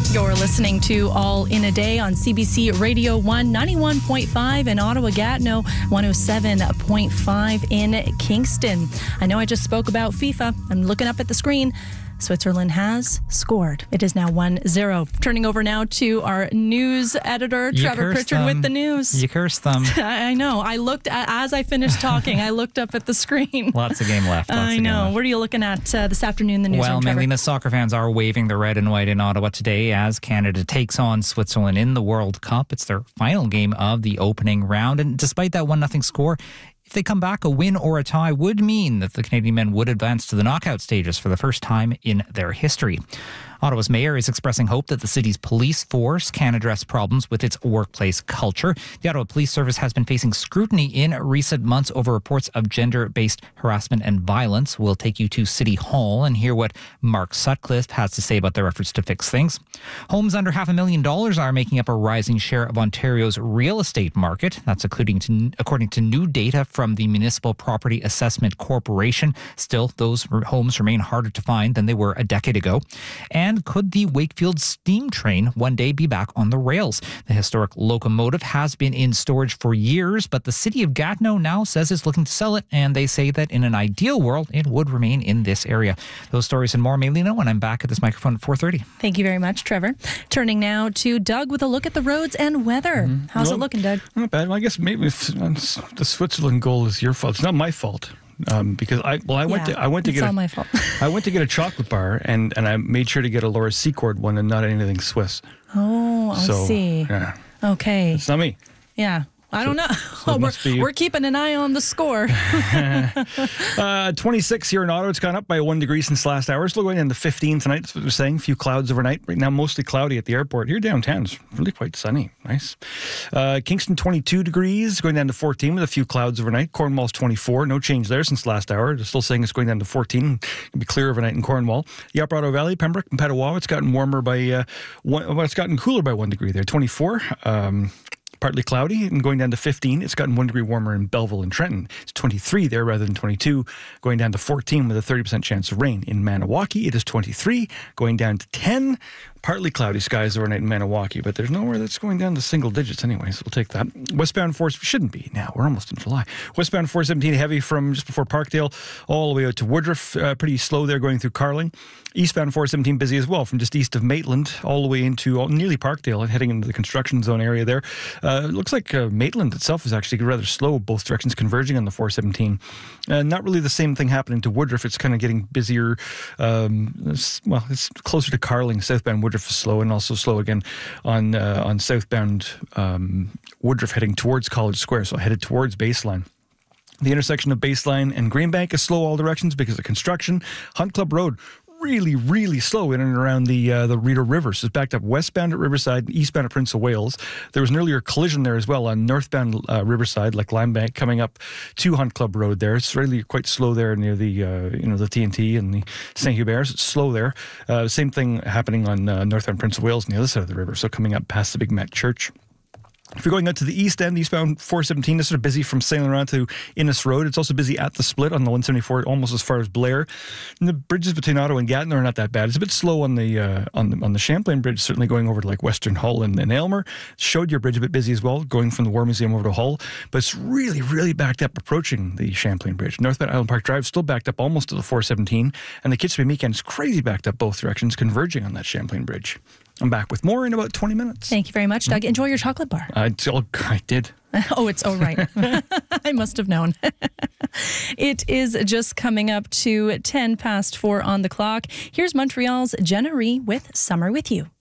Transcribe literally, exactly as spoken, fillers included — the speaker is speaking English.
You're listening to All in a Day on C B C Radio one, ninety-one point five in Ottawa-Gatineau, one oh seven point five in Kingston. I know I just spoke about FIFA. I'm looking up at the screen. Switzerland has scored. It is now one zero. Turning over now to our news editor, You Trevor cursed Pritchard, them. with the news. You cursed them. I know. I looked at, as I finished talking, I looked up at the screen. Lots of game left. Lots I of game know. left. What are you looking at uh, this afternoon in the newsroom, Well, Trevor? Melina, soccer fans are waving the red and white in Ottawa today as Canada takes on Switzerland in the World Cup. It's their final game of the opening round. And despite that one nothing score, if they come back, a win or a tie would mean that the Canadian men would advance to the knockout stages for the first time in their history. Ottawa's mayor is expressing hope that the city's police force can address problems with its workplace culture. The Ottawa Police Service has been facing scrutiny in recent months over reports of gender-based harassment and violence. We'll take you to City Hall and hear what Mark Sutcliffe has to say about their efforts to fix things. Homes under half a million dollars are making up a rising share of Ontario's real estate market. That's according to, according to new data from the Municipal Property Assessment Corporation. Still, those homes remain harder to find than they were a decade ago. And And could the Wakefield steam train one day be back on the rails? The historic locomotive has been in storage for years, but the city of Gatineau now says it's looking to sell it, and they say that in an ideal world, it would remain in this area. Those stories and more, Melina, when I'm back at this microphone at four thirty. Thank you very much, Trevor. Turning now to Doug with a look at the roads and weather. Mm-hmm. How's no, it looking, Doug? Not bad. Well, I guess maybe if the Switzerland goal is your fault. It's not my fault. Um, because I well I went yeah, to I went to it's get all a, my fault. I went to get a chocolate bar and, and I made sure to get a Laura Secord one and not anything Swiss. Oh, I so, see. Yeah. Okay. It's not me. Yeah. I don't know. So we're, be... we're keeping an eye on the score. uh, twenty-six here in Ottawa. It's gone up by one degree since last hour. Still going into fifteen tonight. That's what they're saying. A few clouds overnight. Right now, mostly cloudy at the airport. Here downtown, it's really quite sunny. Nice. Uh, Kingston, twenty-two degrees. Going down to fourteen with a few clouds overnight. Cornwall's twenty-four. No change there since last hour. They're still saying it's going down to fourteen. It'll be clear overnight in Cornwall. The Upper Ottawa Valley, Pembroke, and Petawawa. It's gotten warmer by uh, one. Well, it's gotten cooler by one degree there. twenty-four. Um, Partly cloudy and going down to fifteen. It's gotten one degree warmer in Belleville and Trenton. It's twenty-three there rather than twenty-two. Going down to fourteen with a thirty percent chance of rain. In Maniwaki, it is twenty-three. Going down to ten. Partly cloudy skies overnight in Maniwaki, but there's nowhere that's going down to single digits anyway, so we'll take that. Westbound four shouldn't be now. We're almost in July. Westbound four seventeen heavy from just before Parkdale all the way out to Woodruff. Uh, pretty slow there going through Carling. Eastbound four seventeen busy as well from just east of Maitland all the way into all, nearly Parkdale and heading into the construction zone area there. Uh, it looks like uh, Maitland itself is actually rather slow, both directions converging on the four seventeen. Uh, not really the same thing happening to Woodruff. It's kind of getting busier. Um, it's, well, it's closer to Carling. Southbound Woodruff is slow, and also slow again on uh, on southbound um, Woodruff heading towards College Square, so headed towards Baseline. The intersection of Baseline and Greenbank is slow all directions because of construction. Hunt Club Road, really, really slow in and around the uh, the Rideau River. So it's backed up westbound at Riverside and eastbound at Prince of Wales. There was an earlier collision there as well on northbound uh, Riverside, like Limebank, coming up to Hunt Club Road there. It's really quite slow there near the uh, you know the T N T and the Saint Hubert. It's slow there. Uh, same thing happening on uh, northbound Prince of Wales on the other side of the river. So coming up past the Big Mac Church. If you're going out to the east end, eastbound four seventeen, it's sort of busy from Saint Laurent to Innes Road. It's also busy at the split on the one seventy-four, almost as far as Blair. And the bridges between Ottawa and Gatineau are not that bad. It's a bit slow on the uh, on the on the Champlain Bridge, certainly going over to like Western Hull and, and Aylmer. Showed your bridge a bit busy as well, going from the War Museum over to Hull. But it's really, really backed up approaching the Champlain Bridge. Northbound Island Park Drive still backed up almost to the four seventeen. And the Kitchener Meekend is crazy backed up both directions, converging on that Champlain Bridge. I'm back with more in about twenty minutes. Thank you very much, Doug. Enjoy your chocolate bar. I, I did. Oh, it's oh right. I must have known. It is just coming up to ten past four on the clock. Here's Montreal's Jenna Rhee with Summer With You.